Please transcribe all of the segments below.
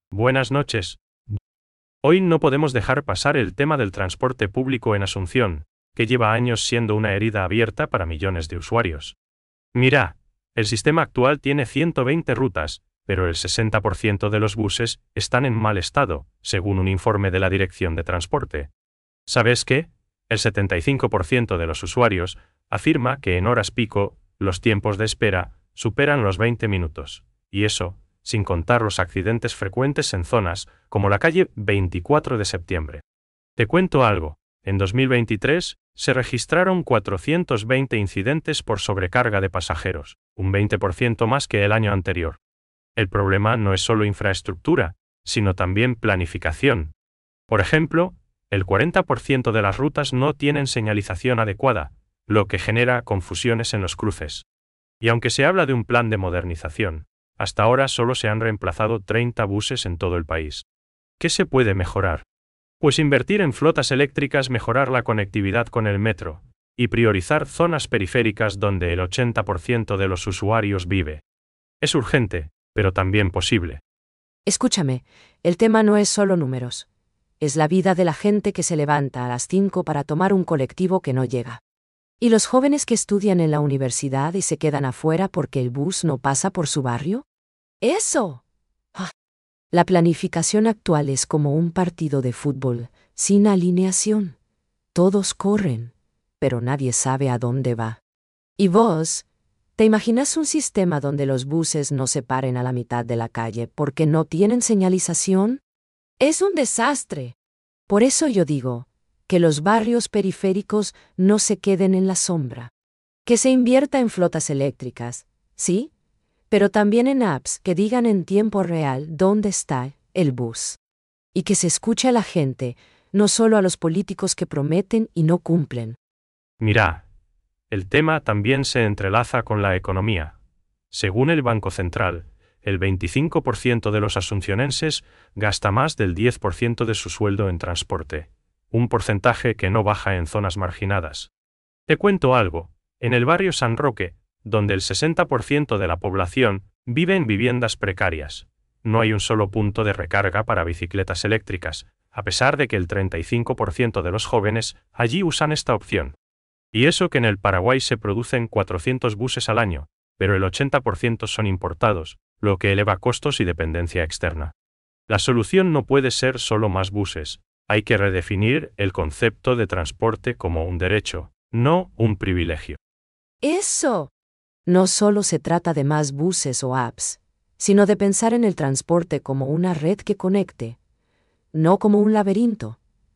Buenas noches. Hoy no podemos dejar pasar el tema del transporte público en Asunción, que lleva años siendo una herida abierta para millones de usuarios. Mira, el sistema actual tiene 120 rutas, pero el 60% de los buses están en mal estado, según un informe de la Dirección de Transporte. ¿Sabes qué? El 75% de los usuarios afirma que en horas pico, los tiempos de espera superan los 20 minutos, y eso, sin contar los accidentes frecuentes en zonas como la calle 24 de septiembre. Te cuento algo, en 2023 se registraron 420 incidentes por sobrecarga de pasajeros, un 20% más que el año anterior. El problema no es solo infraestructura, sino también planificación. Por ejemplo, el 40% de las rutas no tienen señalización adecuada, lo que genera confusiones en los cruces. Y aunque se habla de un plan de modernización, hasta ahora solo se han reemplazado 30 buses en todo el país. ¿Qué se puede mejorar? Pues invertir en flotas eléctricas, mejorar la conectividad con el metro, y priorizar zonas periféricas donde el 80% de los usuarios vive. Es urgente, pero también posible. Escúchame, el tema no es solo números. Es la vida de la gente que se levanta a las 5 para tomar un colectivo que no llega. ¿Y los jóvenes que estudian en la universidad y se quedan afuera porque el bus no pasa por su barrio? ¡Eso! La planificación actual es como un partido de fútbol, sin alineación. Todos corren, pero nadie sabe a dónde va. ¿Y vos? ¿Te imaginas un sistema donde los buses no se paren a la mitad de la calle porque no tienen señalización? Es un desastre. Por eso yo digo, que los barrios periféricos no se queden en la sombra. Que se invierta en flotas eléctricas, ¿sí? Pero también en apps que digan en tiempo real dónde está el bus. Y que se escuche a la gente, no solo a los políticos que prometen y no cumplen. Mira, el tema también se entrelaza con la economía. Según el Banco Central, el 25% de los asuncionenses gasta más del 10% de su sueldo en transporte, un porcentaje que no baja en zonas marginadas. Te cuento algo, en el barrio San Roque, donde el 60% de la población vive en viviendas precarias, no hay un solo punto de recarga para bicicletas eléctricas, a pesar de que el 35% de los jóvenes allí usan esta opción. Y eso que en el Paraguay se producen 400 buses al año, pero el 80% son importados, lo que eleva costos y dependencia externa. La solución no puede ser solo más buses, hay que redefinir el concepto de transporte como un derecho, no un privilegio. ¡Eso! No solo se trata de más buses o apps, sino de pensar en el transporte como una red que conecte, no como un laberinto.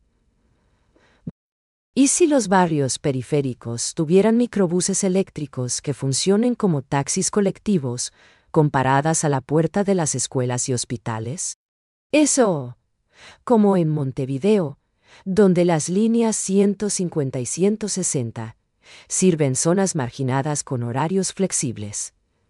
¿Y si los barrios periféricos tuvieran microbuses eléctricos que funcionen como taxis colectivos, con paradas a la puerta de las escuelas y hospitales? Eso, como en Montevideo, donde las líneas 150 y 160 sirven zonas marginadas con horarios flexibles.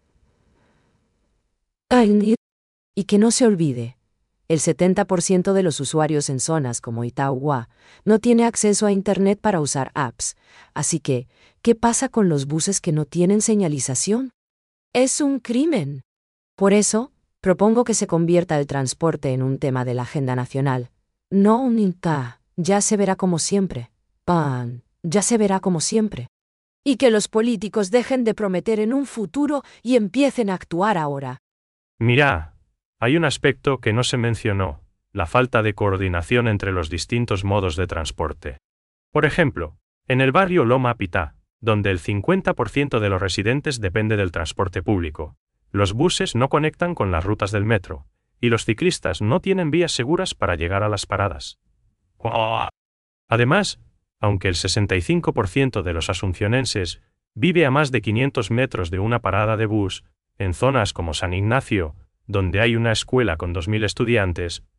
Y que no se olvide, el 70% de los usuarios en zonas como Itauguá no tiene acceso a Internet para usar apps, así que, ¿qué pasa con los buses que no tienen señalización? Es un crimen. Por eso, propongo que se convierta el transporte en un tema de la agenda nacional. No un INTA, ya se verá como siempre. PAN, ya se verá como siempre. Y que los políticos dejen de prometer en un futuro y empiecen a actuar ahora. Mira, hay un aspecto que no se mencionó, la falta de coordinación entre los distintos modos de transporte. Por ejemplo, en el barrio Loma Pitá, donde el 50% de los residentes depende del transporte público, los buses no conectan con las rutas del metro, y los ciclistas no tienen vías seguras para llegar a las paradas. Además, aunque el 65% de los asuncionenses vive a más de 500 metros de una parada de bus, en zonas como San Ignacio, donde hay una escuela con 2.000 estudiantes,